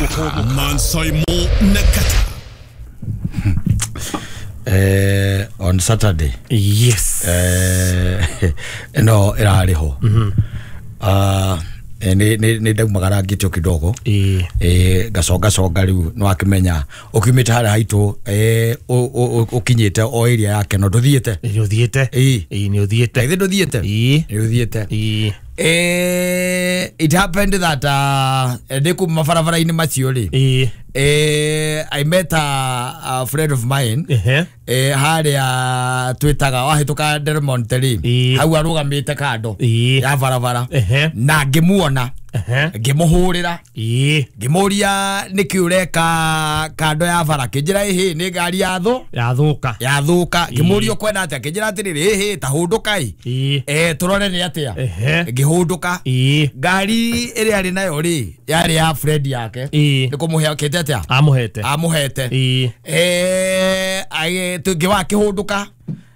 Mansai Mo Nakata. On Saturday. Yes. No, irariho. Ni ndagumagara ngitio kidogo gacoga riu no akimenya ukimite hara haitu ukinyite o area yake no nduthiete ni uthiete ni uthiete ithe nduthiete ni uthiete it happened that ndiku mabarabara-ini macio ri I met a friend of mine haria twitaga wahituka Delmont ri hau arugamite kando ya barabara na ngimuona ngimuhurira ngimuria niki ureka kando ya bara kinjira ihi ni ngari yathuka ngimuria kwenda atia kinjira atiriri ihi ta hundukai turore ni atia ngihunduka ngari iri ari nayo ri yari ya friend yake nikumuhe kete atia amuhete tungiwa kihunduka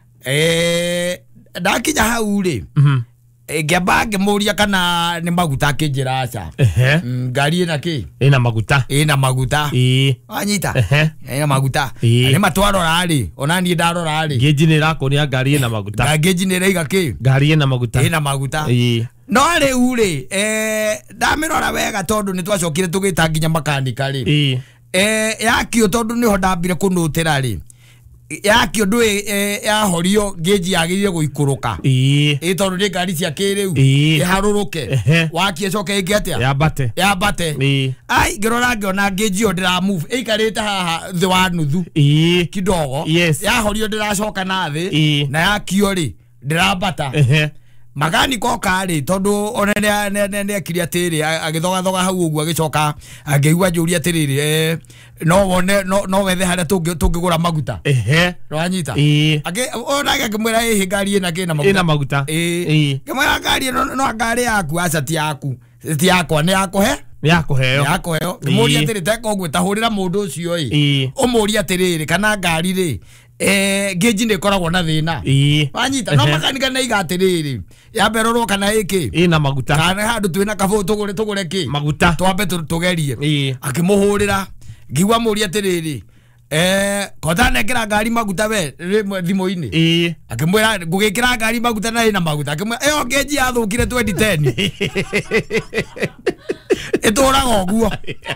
ndakinya hau ri ngamba ngimuria kana ni maguta kinjira aca ngari ina ki ina maguta anyita ina maguta ni matwaro rari onani ndarora ri ngejinira ko ni ngari ina maguta ngejinira igaki ngari ina maguta no riu ri ndamirora wega tondu ni twacokire tugita nginya makanika ri yakio tondu niho ndambire kunutira ri yakio ndu yahorio geji yagirie guikuruka tondu ni ngari cia kiriu iharuruke wakie coke ingiatia yambate ai ngirora ngiona geji yo ndira move ikarite haha thi wa nuthu kidogo yahorio ndiracoka na thi na yakio ri ndirambata magani ko kari tondu onene akiria tiri agithoga hau ugu agicoka ageigwa njuri atiriri no wone no wethe hara tungigura maguta rwanyita ona ngimwira ihi ngari ina maguta ngimwira ngari no ngari yaku aca ti yaku ti yakwa ni yakuheo ngimuri atiri teko gwita hurira mundu ucio umuria atiriri kana ngari ri geji ne koragwo na thina wanyita no makanika na igatiriri ya beroro kana iki ina maguta kana handu twina kabu tugure ki maguta twambe tugerie akimuhurira ngiwa muri atiriri kota nekira ngari maguta we thimo-ini akimwira ngugikira ngari maguta na ina maguta akimwira geji yathukire 2010 ituraga oguo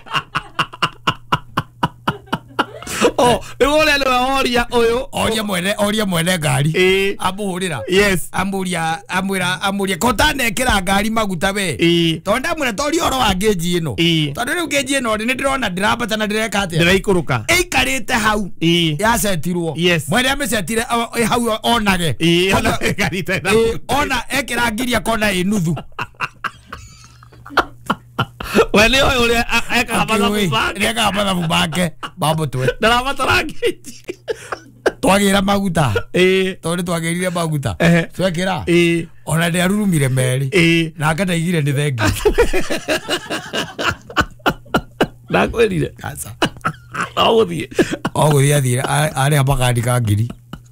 oria mwene ngari amuhurira amuria kota nekira ngari maguta we tonda mwira tori oro wa geji ino tondu riu geji ino ni ndirona ndirambata na ndireka atia ndiraikuruka ikarite hau ya setirwo mwene amesetire hau onage ona ekira ngiria kona inuthu wele ore eka mathabu make babo twe ndarabatara geji twagira maguta tondu twagirire maguta twekira ona ndirurumire meri na ngadaigire ni thengi ndakwirire asa oguthie athire ari abakandika ngiri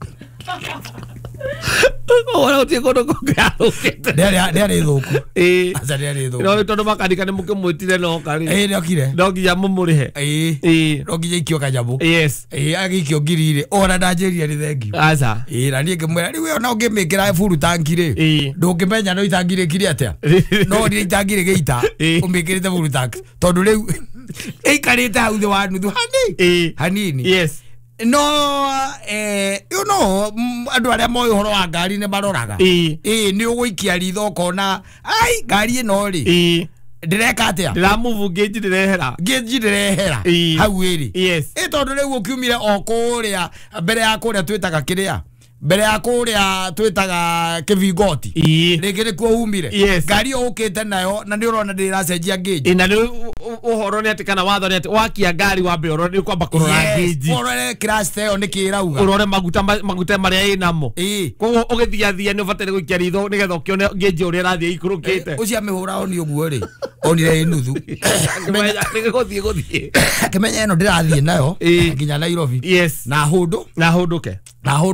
ora utie kono kokaro ndia thuku asa ndia thuku no tondu makanika ni mukimwitire no kari ndokire ndogiya mumurihe ndogiya ikio kanyamu agikio ngirire ona ndanjiria ni thengi asa na nie ngimwira riu ona ngimikira furu tanki ri ndungimenya no itangire kiri atia no ni itangire geita umikirite furu tanki tondu riu ikarite hau thi wa nuthu hanini no you know andu aria moyo horo wa ngari ne maroraga ni uguikia ritho kona ai ngari ino ri ndireka atia ndiramuvu geji ndirehera hau iri tondu riu ukiumire o kuria mbere ya kuria twitaga kiria mbere ya kuria twitaga kivingoti rĩngĩ nĩkuo umire ngari ũkĩte nayo na nĩ ũrona ndĩracenjia geji na nĩ ũhoro nĩ atĩ kana watho nĩ atĩ wakia ngari wambe ũrore nĩ kwamba kũrora geji ũrore crash teo nĩ kĩrauga ũrore maguta marĩa ĩnamo koguo ũgĩthiathia nĩ ũbataire gũikia ritho nĩgetha ũkĩone geji ũrĩa ĩrathiĩ ikũrũkĩte ũcio amĩhũra oni ũguo rĩ onire nuthu gũthiĩ akĩmenya ĩno ndĩrathiĩ nayo nginya Nairobi na hũndũke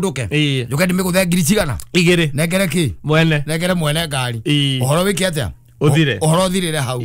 njuke ndimiguthe ngiri cigana igiri negere ki mwene negere mwene ngari uhoro wiki atia uthire ohoro thirire hau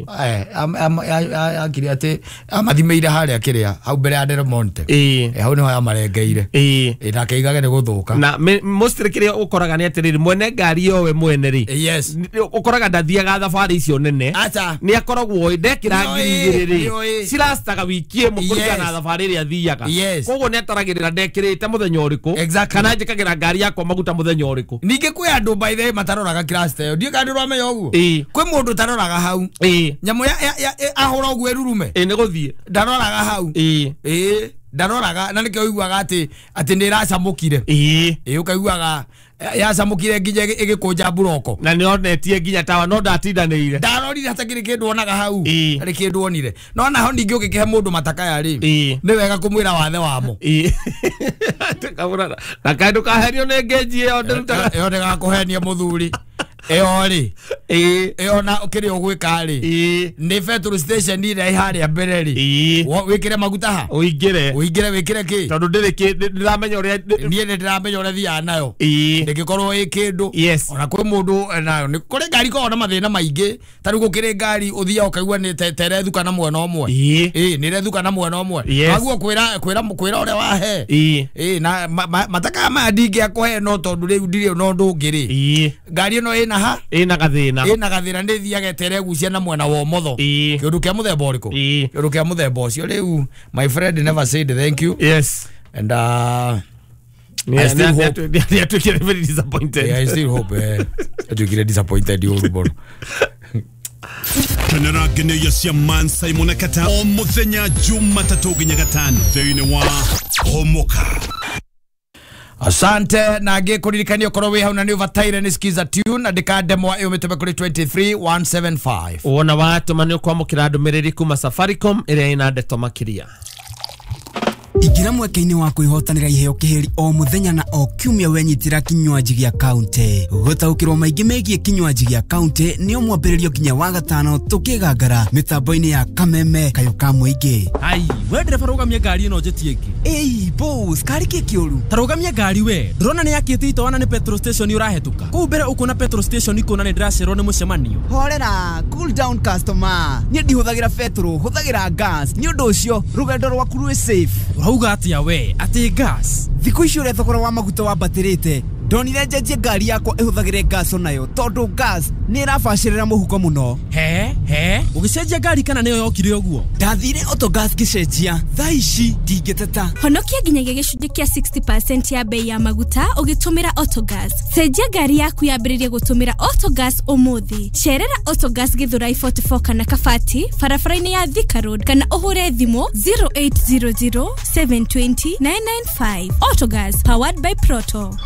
akiri ate amathimeire haria kiria hau mbere ya Del Monte hau niho amarengeire na keigage ni guthuka na mostly kiria ukoraga ni atiriri mwene ngari yo we mwene ri yes ukoraga ndathiaga thabari icio nene ni akoragwo ndekira ngiriri cirastaga wiki imwe kurigana na thabari ria thiaga koguo ni ataragirira ndekirite muthenya uriku kana njikagira ngari yakwa maguta muthenya uriku ninge kwi andu by the mataroraga class tayo ndie kandu rwamenya uguo kwi mundu taroraga hau nyamu ya ahora uguo erurume ni guthie ndaroraga hau ndaroraga na nikio iguaga ati ni iracamukire ukaiguaga yacamukire nginya igikunja buroko na ni onetie nginya tawa no ndatindanire ndarorire hatakiri kindu onaga hau ari kindu onire no naho ningi ugikihe mundu matakaya ri ni wega kumwira wathe wamo kabura na kandu kaherio ne ngeji yo nduta yo ndagakuhenia muthuri ri na ukiri ogwika ri ni petrol station ira iharia mbere ri wikire maguta ha uingire wikire ki tondu ndiramenya uria nie ndiramenya uria thia nayo ndigikorwo ikindu ona kwi mundu nayo ni kuri ngari ko ona mathina maingi tari gukire ngari uthia ukaigua ni terethuka na mwena omwe ni rethuka na mwena omwe aguo kwira uria wahe na mataka ma ndingi akohe no tondu riu ndire no ndungiri ngari no ina gathina ndi thiaga tere gucia na mwena wa motho kindu kia muthemba uriku kindu kia muthemba ucio riu my friend never said thank you and I still hope they are very disappointed. I still hope you get disappointed you bro. Kenera gene yasia man Simon Kata o muthenya Jumatatu ginya gatano thini wa homoka. Asante na ngikuririkania korwo wi hau na ni overtime ni skiza tune na ndikademo iyo mitome kuri 23175 wona watu manyo kwa mukira ndumiriri kuma Safaricom iria ina ndeto makiria Igira mweke-ini wa kwihotanira iheo kiheri o muthenya na o kiumia wenyitira kinywaji gia kaunti gutaukirwo maingi megie kinywaji gia kaunti ni omwambiririo kinya wa gatano tukigangara mitambo-ini ya kameme kayo ka muingi ai we ndereba rugamia ngari ino njetie ingi ei boss kari kikioru tarugamia ngari we ndrona ni yakite itwana ni petrol station urahetuka ku mbere ukuna petrol station ikuna ni ndiracero ni mucemanio horera cool down customer ni ndihuthagira petrol huthagira gas ni undu ucio rugendo rwaku rwi safe urauga atia we ati gas thiku icio thogora wa maguta wa batirite ndonire njenjie ngari yakwa ihuthagire gas onayo tondu gas ni irabacirira muhuko muno he ugicenjia ngari kana niyo yokire uguo ndathire autogas gicenjia thaici ndingiteta honokia nginyagia gicunjĩ kia 60% ya bei ya maguta ugitumira autogas cenjia ngari yaku yambiririe gutumira autogas umuthi cerera autogas Githurai 44 kana Kabati barabara-ini ya Thika Road kana uhure thimu 0800 720 995 autogas powered by Proto.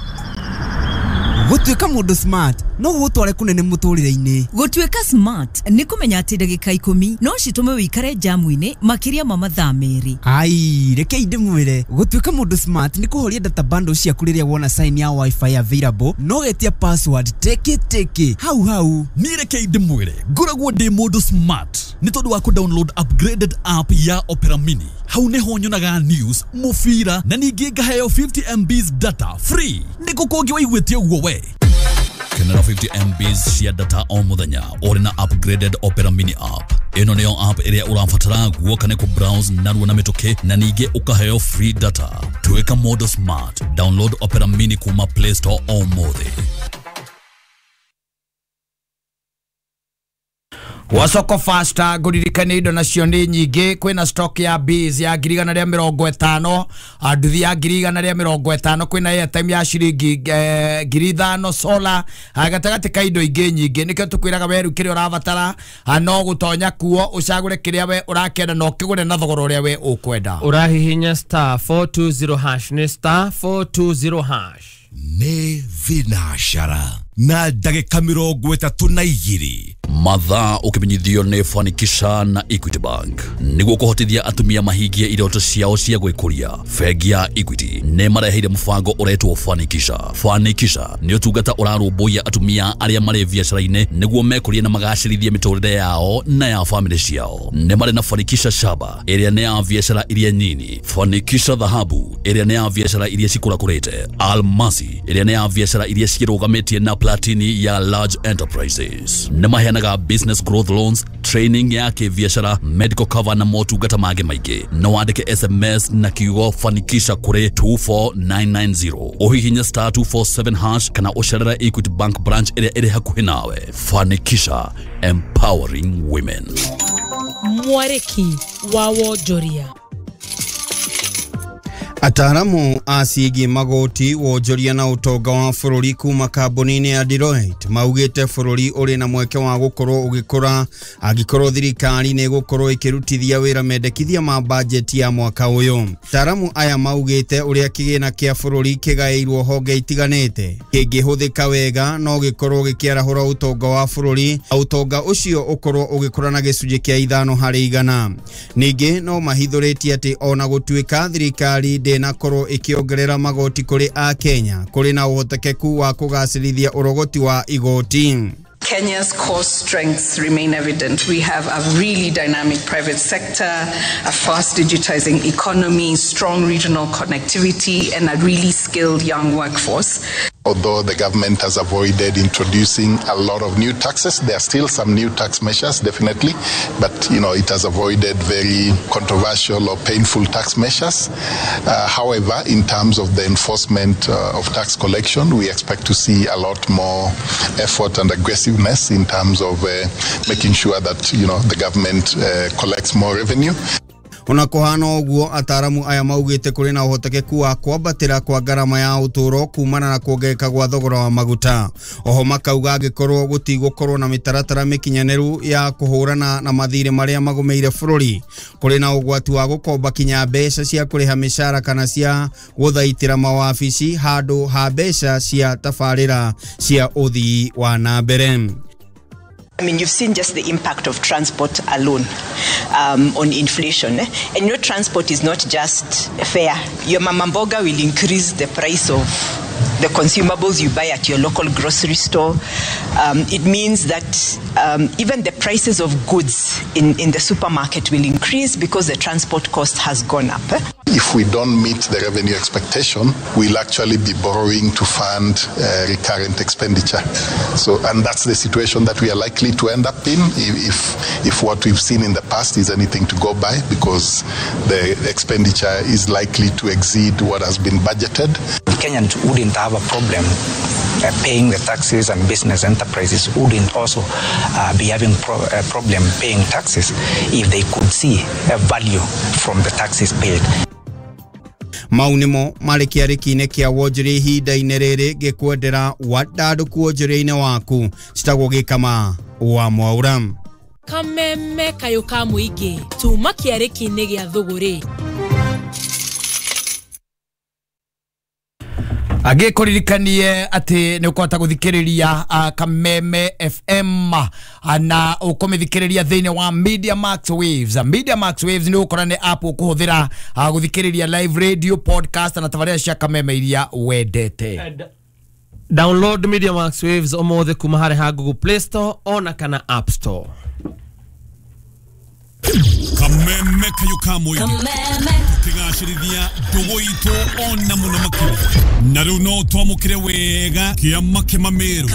Gutuika mundu smart no gutware kunene muturire-ini gutuika smart ni kumenya ati ndagika 10 no citume wikare jamu-ini makiria ma mathaa meri ai reke ndimwire gutuika mundu smart ni kuhoria data bundle cia kuriria wona sign ya wifi available no getia password teke hau ni reke ndimwire nguragwo ndi mundu smart ni tondu wa ku download upgraded app ya Opera Mini hau neho nyonaga news mufira na ningi ngaheo 50 MBs data free ni kukongi waigwete uguo we Kenera 50 MBs cia data o muthenya uri na upgraded Opera Mini app ino niyo app iria urafatara guoka ne ku browse narua na mitoke na ningi ukaheo free data tuweka modo smart download Opera Mini kuma Play Store o mothe Wasoko faster guririkane indo nacio ni nyingi kwina stock ya bees ya 150 nduthi ya 150 kwina airtime ya ciringi 5,000 solar agatagati ka indo ingi nyingi nikio tukwiraga weru kiri urabatara no gutonya kuo ucagure kiria we urakenda no kigure na thogora uria we ukwenda urahihinya *420# ni *420# ne vinashara na ndagika 32 mathaa ukimenyithio ni Fanikisha na Equity Bank niguo kuhotithia atumia mahingie iroto ciao cia gwikuria. Bengi ya Equity ne mareheire mubango uretwo Fanikisha ni utungata urarumbuia atumia aria mari biacara-ini niguo mekurie na magacirithie miturire yao na ya family ciao. Ne mari na Fanikisha Shaba iria ne ya biacara iria nini, Fanikisha Dhahabu iria ne ya biacara iria cikurakurite, Almasi iria ne ya biacara iria cirugametie na Platini ya large enterprises. Namaheanaga business growth loans, training ya kibiashara, medical cover na motungata mage maige. No wandike SMS na kiugo fanikisha kure 24990. Ohihinya *247# kana osharara Equity Bank branch ere hakuhi nawe. Fanikisha, empowering women. Mwareki wa Wonjoria. Ataramu asigi magoti wonjoria na utonga wa bururi kuma kambuni-ini ya Deloitte maugite bururi uri na mweke wa gukorwo ugikura agikorwo thirikari ni gukorwo ikirutithia wira mendekithia ma budget ya mwaka uyu. Ataramu aya maugite uria kigina kia bururi kigairwo honge itiganite kingihuthika wega no gikorwo gikiarahura utonga wa bururi, utonga ucio ukorwo ugikura na gicunji kia 5% ningi no mahithuritie ati ona gutuika thirikari na koro ikiongerera magoti kuri a Kenya kuri na uhotekeku wa kugacirithia urogoti wa igoti. Kenya's core strengths remain evident. We have a really dynamic private sector, a fast digitizing economy, strong regional connectivity, and a really skilled young workforce. Although the government has avoided introducing a lot of new taxes, there are still some new tax measures, definitely, but it has avoided very controversial or painful tax measures. However, in terms of the enforcement of tax collection, we expect to see a lot more effort and aggressiveness in terms of making sure that the government collects more revenue. Ona kuhana uguo ataramu aya maugite kuri na uhotekeku wa kwambatira kwa garama ya uturo kumana na kuongeka gwa thogora wa maguta. Oho makauga agikorwo gutigokorwo na mitaratara mikinyaneru ya kuhurana na mathire maria magomeire bururi kuri na ugwati wa gukomba kinya mbeca cia kuriha mishara kana cia guthaitira mawabici handu ha mbeca cia tafarira cia uthii wa nambere. I mean, you've seen just the impact of transport alone on inflation. And transport is not just fare. Your mama mboga will increase the price of the consumables you buy at your local grocery store. It means that even the prices of goods in the supermarket will increase because the transport cost has gone up. If we don't meet the revenue expectation, we'll actually be borrowing to fund recurrent expenditure. And that's the situation that we are likely to end up in if what we've seen in the past is anything to go by, because the expenditure is likely to exceed what has been budgeted. Kenyans wouldn't have a problem paying the taxes, and business enterprises wouldn't also be having a problem paying taxes if they could see a value from the taxes paid. Maunimo malikiarikine kia wonjiri hinda-ini riri gikwendera wadadu kuonjiri-ini waku citagwo gikama wa Mwaura. Kameme kayo ka muingi tuma kiariki-ini gia thuguri. Agikuririkanie ati ni ukwata guthikiriria Kameme FM na ukomithikiriria thiine wa Media Max Waves. Media Max Waves ni ukorane app ukuhuthira guthikiriria live radio, podcast na tafaria cia Kameme iria wendete. Download Media Max Waves omothe kuma hare ha Google Play Store ona kana App Store. Kameme kayo kamwe tigashirithia ndugu itu ona muno makuru na riu no twamukire wega kiama kimameru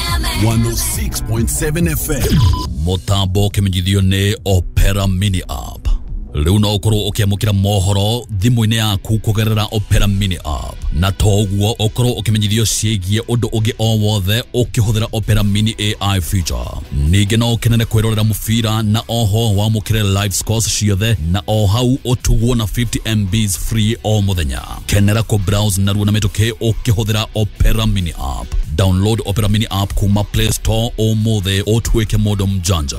106.7 FM Motambo kimenyithio ni Opera Mini App. Riu no ukorwo ukiamukira mohoro thimu-ini yaku kugerera Opera Mini App, na toguo ukorwo ukimenyithio ciegie undu ungi o wothe ukihuthira Opera Mini AI feature. Ningi no ukenere kwirorera mubira na oho wamukire live scores ciothe, na o hau utugwo na 50 MBs free o muthenya. Kenera ko browse na ruona mituki ukihuthira Opera Mini App. Download Opera Mini App kuma Play Store o mothe otweke modo mjanja.